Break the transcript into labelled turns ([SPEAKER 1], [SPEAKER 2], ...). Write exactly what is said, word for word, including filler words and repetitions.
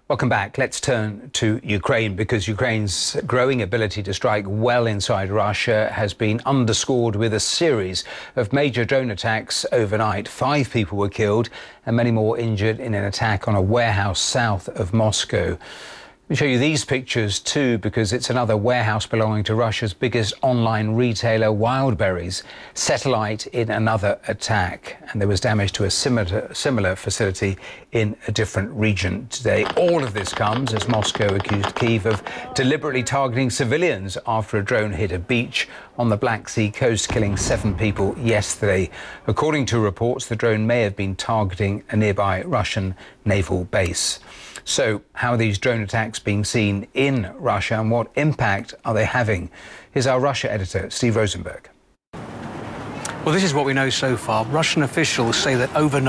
[SPEAKER 1] Welcome back. Let's turn to Ukraine, because Ukraine's growing ability to strike well inside Russia has been underscored with a series of major drone attacks overnight. Five people were killed and many more injured in an attack on a warehouse south of Moscow. Let me show you these pictures too, because it's another warehouse belonging to Russia's biggest online retailer, Wildberries, satellite in another attack. And there was damage to a similar, similar facility in a different region today. All of this comes as Moscow accused Kyiv of deliberately targeting civilians after a drone hit a beach on the Black Sea coast, killing seven people yesterday. According to reports, the drone may have been targeting a nearby Russian naval base. So how are these drone attacks being seen in Russia, and what impact are they having? Here's our Russia editor, Steve Rosenberg.
[SPEAKER 2] Well, this is what we know so far. Russian officials say that overnight